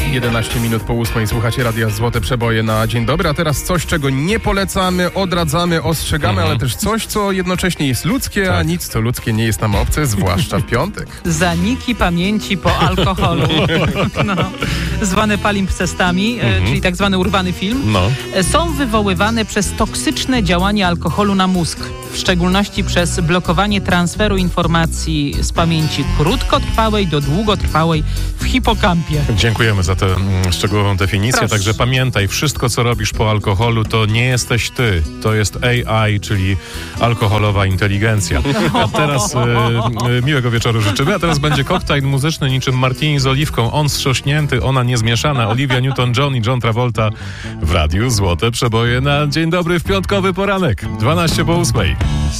11 minut po 8. Słuchacie Radia Złote Przeboje na dzień dobry. A teraz coś, czego nie polecamy, odradzamy, ostrzegamy, ale też coś, co jednocześnie jest ludzkie, a nic, co ludzkie, nie jest nam obce, zwłaszcza w piątek. Zaniki pamięci po alkoholu. No. Zwane palimpsestami, czyli tak zwany urwany film, są wywoływane przez toksyczne działanie alkoholu na mózg. W szczególności przez blokowanie transferu informacji z pamięci krótkotrwałej do długotrwałej w hipokampie. Dziękujemy za tę szczegółową definicję. Proszę. Także pamiętaj, wszystko co robisz po alkoholu to nie jesteś ty. To jest AI, czyli alkoholowa inteligencja. A teraz miłego wieczoru życzymy. A teraz będzie koktajl muzyczny niczym martini z oliwką. On wstrząśnięty, ona niezmieszana. Olivia Newton-John i John Travolta w Radiu Złote Przeboje na dzień dobry w piątkowy poranek. 12 po 8.